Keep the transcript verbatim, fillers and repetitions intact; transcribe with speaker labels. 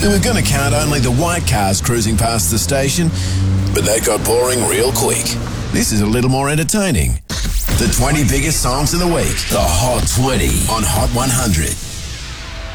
Speaker 1: We were going to count only the white cars cruising past the station, but that got boring real quick. This is a little more entertaining. The twenty biggest songs of the week. The Hot twenty on Hot one hundred.